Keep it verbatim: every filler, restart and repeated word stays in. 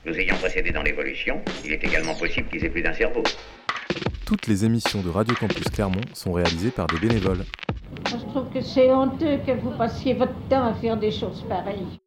Nous ayant précédés dans l'évolution, il est également possible qu'ils aient plus d'un cerveau. Toutes les émissions de Radio Campus Clermont sont réalisées par des bénévoles. Moi, je trouve que c'est honteux que vous passiez votre temps à faire des choses pareilles.